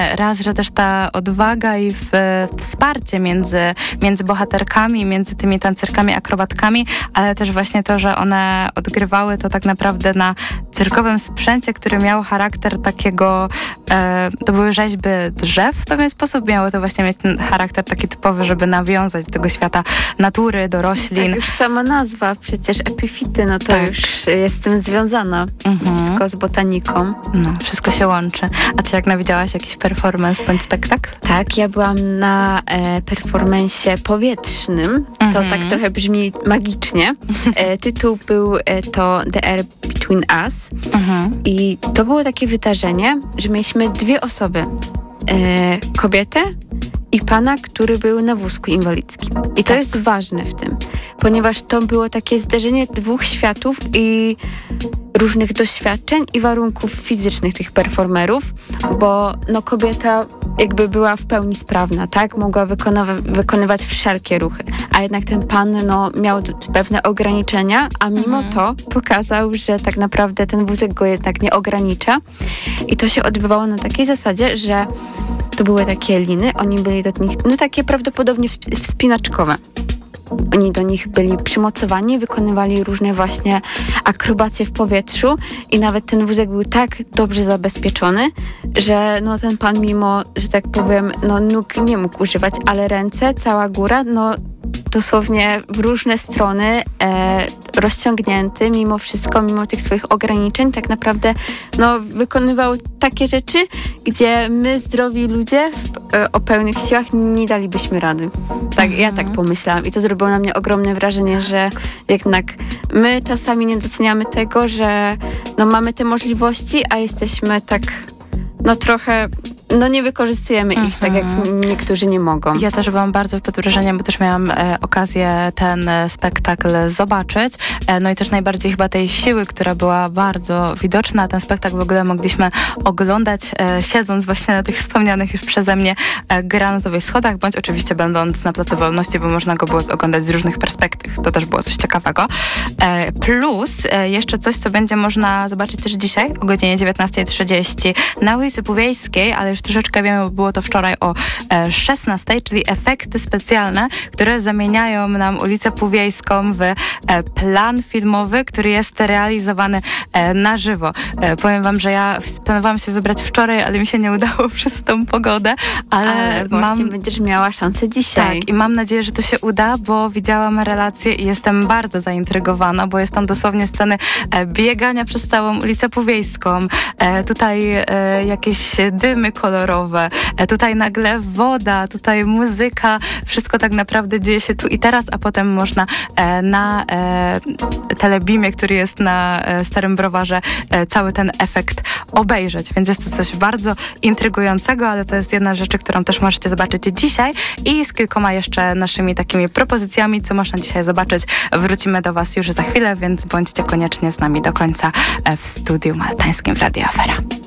Raz, że też ta odwaga i wsparcie między bohaterkami, między tymi tancerkami, akrobatkami, ale też właśnie to, że one odgrywały to tak naprawdę na cyrkowym sprzęcie, który miał charakter takiego, to były rzeźby drzew w pewien sposób, miało to właśnie mieć ten charakter taki typowy, żeby nawiązać do tego świata natury, do roślin. Tak, już sama nazwa, przecież epifity, no to już jest z tym związana. Wszystko z botaniką. No, wszystko się łączy. A ty jak widziałaś jakiś performance bądź spektakl? Tak, ja byłam na performance'ie powietrznym. To tak trochę brzmi magicznie. Tytuł był to The Air Between Us. I to było takie wydarzenie, że mieliśmy dwie osoby. Kobietę i pana, który był na wózku inwalidzkim. I to jest ważne w tym, ponieważ to było takie zderzenie dwóch światów i różnych doświadczeń i warunków fizycznych tych performerów, bo no, kobieta jakby była w pełni sprawna, tak? Mogła wykonywać wszelkie ruchy, a jednak ten pan no, miał pewne ograniczenia, a mimo to pokazał, że tak naprawdę ten wózek go jednak nie ogranicza i to się odbywało na takiej zasadzie, że to były takie liny, oni byli do nich, no takie prawdopodobnie wspinaczkowe. Oni do nich byli przymocowani, wykonywali różne właśnie akrobacje w powietrzu i nawet ten wózek był tak dobrze zabezpieczony, że no ten pan mimo, że tak powiem, no nóg nie mógł używać, ale ręce, cała góra, no dosłownie w różne strony rozciągnięty mimo wszystko, mimo tych swoich ograniczeń, tak naprawdę no, wykonywał takie rzeczy, gdzie my zdrowi ludzie o pełnych siłach nie dalibyśmy rady. Tak, ja tak pomyślałam i to zrobiło na mnie ogromne wrażenie, że jednak my czasami nie doceniamy tego, że no, mamy te możliwości, a jesteśmy tak no trochę, no nie wykorzystujemy ich tak, jak niektórzy nie mogą. Ja też byłam bardzo pod wrażeniem, bo też miałam okazję ten spektakl zobaczyć. No i też najbardziej chyba tej siły, która była bardzo widoczna. Ten spektakl w ogóle mogliśmy oglądać siedząc właśnie na tych wspomnianych już przeze mnie granatowych schodach, bądź oczywiście będąc na Placu Wolności, bo można go było oglądać z różnych perspektyw. To też było coś ciekawego. Plus jeszcze coś, co będzie można zobaczyć też dzisiaj o godzinie 19:30 na ulicy Puwiejskiej, ale już troszeczkę wiemy, bo było to wczoraj o 16:00, czyli efekty specjalne, które zamieniają nam ulicę Puwiejską w plan filmowy, który jest realizowany na żywo. Powiem wam, że ja planowałam się wybrać wczoraj, ale mi się nie udało przez tą pogodę, ale właśnie będziesz miała szansę dzisiaj. Tak, i mam nadzieję, że to się uda, bo widziałam relacje i jestem bardzo zaintrygowana, bo jest tam dosłownie sceny biegania przez całą ulicę Puwiejską, tutaj jakieś dymy kolorowe, tutaj nagle woda, tutaj muzyka, wszystko tak naprawdę dzieje się tu i teraz, a potem można na telebimie, który jest na Starym Browarze, cały ten efekt obejrzeć, więc jest to coś bardzo intrygującego, ale to jest jedna z rzeczy, którą też możecie zobaczyć dzisiaj i z kilkoma jeszcze naszymi takimi propozycjami, co można dzisiaj zobaczyć. Wrócimy do was już za chwilę, więc bądźcie koniecznie z nami do końca w studiu maltańskim w Radio Afera.